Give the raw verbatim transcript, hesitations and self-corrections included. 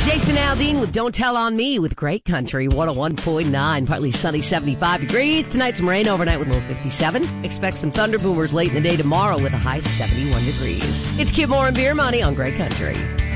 Jason Aldean with Don't Tell on Me with Great Country one oh one point nine. Partly sunny, seventy-five degrees. Tonight some rain overnight with a low fifty-seven. Expect some thunder boomers late in the day tomorrow with a high seventy-one degrees. It's Kid Moore and Beer Money on Great Country.